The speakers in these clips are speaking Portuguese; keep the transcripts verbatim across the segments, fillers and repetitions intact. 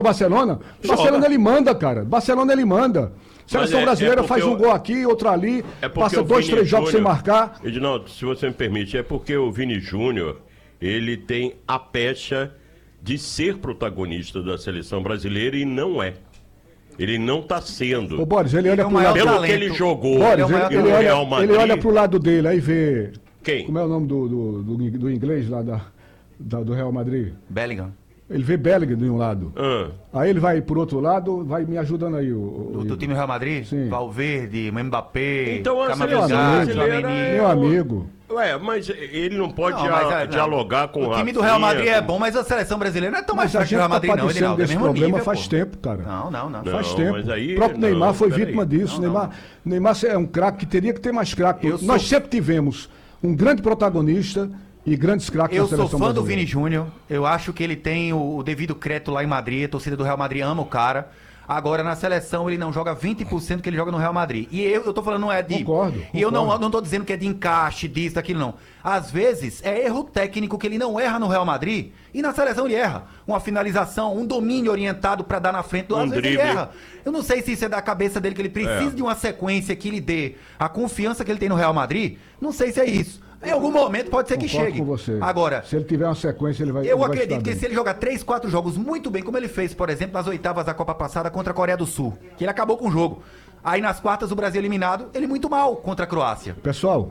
Barcelona, Barcelona ele manda, cara. Barcelona ele manda. Seleção é, brasileira é faz um eu... gol aqui, outro ali, é passa dois, três jogos sem marcar. Edinaldo, se você me permite, é porque o Vini Júnior, ele tem a pecha de ser protagonista da seleção brasileira e não é. Ele não está sendo. Ô, Boris, ele olha ele pro é lado... Pelo talento. que ele jogou, Boris, ele, ele, ele, olha, ele olha pro lado dele, aí vê... Quem? Como é o nome do, do, do, do inglês lá da, da, do Real Madrid? Bellingham. Ele vê Bellingham de um lado. Ah. Aí ele vai por outro lado, vai me ajudando aí. O, o, do, do time do Real Madrid? Sim. Valverde, Mbappé, então, Camavinga, meu amigo. Ué, mas ele não pode não, dia, mas, dialogar não. com o time do Real Madrid é bom, mas a seleção brasileira não é tão mais forte que o Real Madrid, não. Ele não, desse é problema nível, faz pô. tempo, cara. Não, não, não. Faz não, tempo. Mas aí, o próprio não, Neymar foi vítima aí. disso. Não, Neymar, não. Neymar é um craque que teria que ter mais craque. Nós sou... sempre tivemos um grande protagonista e grandes craques na seleção brasileira. Eu sou fã do Vini Júnior. Eu acho que ele tem o, o devido crédito lá em Madrid. A torcida do Real Madrid ama o cara. Agora, na seleção, ele não joga vinte por cento que ele joga no Real Madrid. E eu, eu tô falando, não é de... Concordo, E concordo. eu não, não tô dizendo que é de encaixe, disso, daquilo, não. Às vezes, é erro técnico que ele não erra no Real Madrid e na seleção ele erra. Uma finalização, um domínio orientado pra dar na frente. Às um vezes drible. ele erra. Eu não sei se isso é da cabeça dele, que ele precisa é. de uma sequência que lhe dê a confiança que ele tem no Real Madrid. Não sei se é isso. Em algum momento pode ser que Concordo chegue. Com você. Agora, se ele tiver uma sequência, ele vai. Eu ele acredito vai que se ele jogar três, quatro jogos muito bem, como ele fez, por exemplo, nas oitavas da Copa passada contra a Coreia do Sul, que ele acabou com o jogo. Aí nas quartas o Brasil eliminado, ele muito mal contra a Croácia. Pessoal,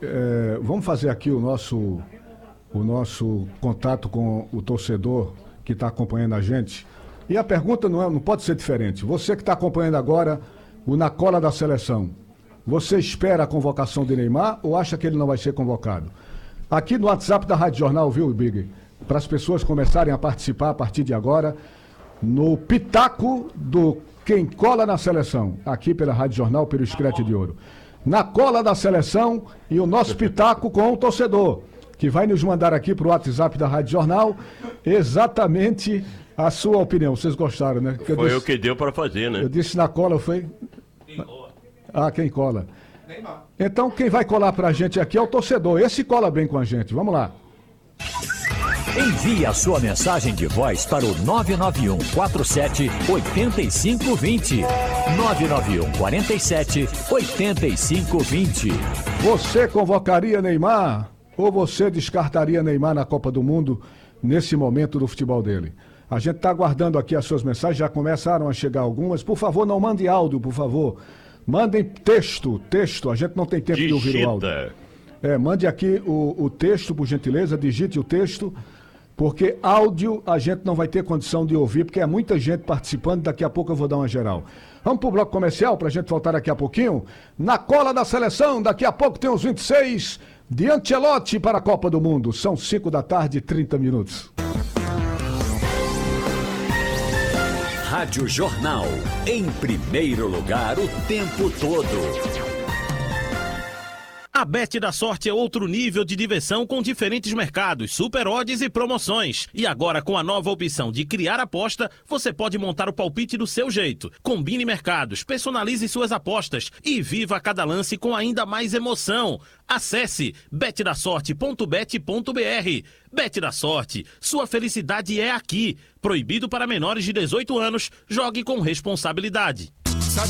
é, vamos fazer aqui o nosso, o nosso contato com o torcedor que está acompanhando a gente. E a pergunta não, é, não pode ser diferente. Você que está acompanhando agora o Na Cola da Seleção, você espera a convocação de Neymar ou acha que ele não vai ser convocado? Aqui no WhatsApp da Rádio Jornal, viu, Big? Para as pessoas começarem a participar a partir de agora, no Pitaco do Quem Cola na Seleção, aqui pela Rádio Jornal, pelo Screte de Ouro. Na Cola da Seleção e o nosso Pitaco com o torcedor, que vai nos mandar aqui para o WhatsApp da Rádio Jornal exatamente a sua opinião. Vocês gostaram, né? Que foi disse, o que deu para fazer, né? Eu disse na cola, foi... Quem cola. Ah, quem cola. Neymar. Então quem vai colar pra gente aqui é o torcedor. Esse cola bem com a gente. Vamos lá. Envie a sua mensagem de voz para o nove nove um quatro sete oito cinco dois zero. nove nove um quatro sete oito cinco dois zero. Você convocaria Neymar ou você descartaria Neymar na Copa do Mundo nesse momento do futebol dele? A gente está aguardando aqui as suas mensagens, já começaram a chegar algumas. Por favor, não mande áudio, por favor. Mandem texto, texto, a gente não tem tempo Digita. de ouvir o áudio. É, mande aqui o, o texto, por gentileza, digite o texto, porque áudio a gente não vai ter condição de ouvir, porque é muita gente participando, daqui a pouco eu vou dar uma geral. Vamos pro bloco comercial, pra gente voltar daqui a pouquinho. Na Cola da Seleção, daqui a pouco tem os vinte e seis de Ancelotti para a Copa do Mundo. São cinco da tarde, trinta minutos. Rádio Jornal, em primeiro lugar o tempo todo. A Bet da Sorte é outro nível de diversão com diferentes mercados, super odds e promoções. E agora com a nova opção de criar aposta, você pode montar o palpite do seu jeito. Combine mercados, personalize suas apostas e viva cada lance com ainda mais emoção. Acesse bet da sorte ponto bet ponto br. Bet da Sorte, sua felicidade é aqui. Proibido para menores de dezoito anos, jogue com responsabilidade.